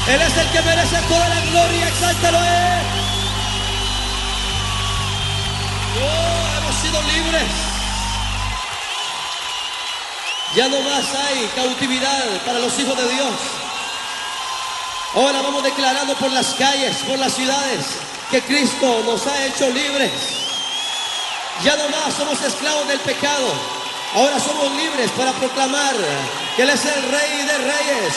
Él es el que merece toda la gloria, exáltalo a Él. Oh, hemos sido libres. Ya no más hay cautividad para los hijos de Dios. Ahora vamos declarando por las calles, por las ciudades, que Cristo nos ha hecho libres. Ya no más somos esclavos del pecado. Ahora somos libres para proclamar que Él es el Rey de Reyes.